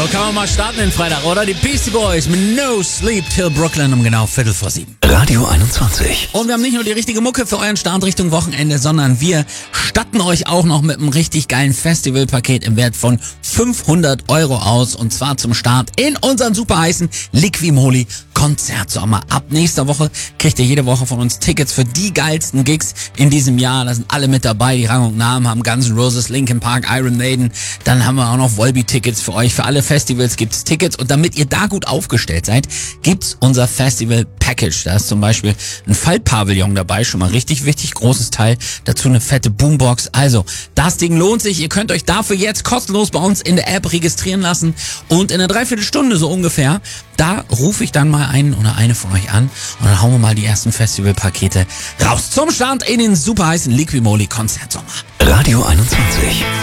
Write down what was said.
So kann man mal starten den Freitag, oder? Die Beastie Boys mit No Sleep Till Brooklyn um genau 7:15. Radio 21. Und wir haben nicht nur die richtige Mucke für euren Start Richtung Wochenende, sondern wir statten euch auch noch mit einem richtig geilen Festivalpaket im Wert von 500 € aus. Und zwar zum Start in unseren super heißen Liquimoli Konzertsommer. Ab nächster Woche kriegt ihr jede Woche von uns Tickets für die geilsten Gigs in diesem Jahr. Da sind alle mit dabei, die Rang und Namen haben. Guns N' Roses, Linkin Park, Iron Maiden. Dann haben wir auch noch Volbeat-Tickets für euch. Für alle Festivals gibt's Tickets. Und damit ihr da gut aufgestellt seid, gibt's unser Festival-Package. Da ist zum Beispiel ein Faltpavillon dabei, schon mal richtig wichtig, großes Teil. Dazu eine fette Boombox. Also, das Ding lohnt sich. Ihr könnt euch dafür jetzt kostenlos bei uns in der App registrieren lassen. Und in einer Dreiviertelstunde so ungefähr, da rufe ich dann mal einen oder eine von euch an und dann hauen wir mal die ersten Festivalpakete raus. Zum Start in den super heißen Liquimoli Konzertsommer. Radio 21.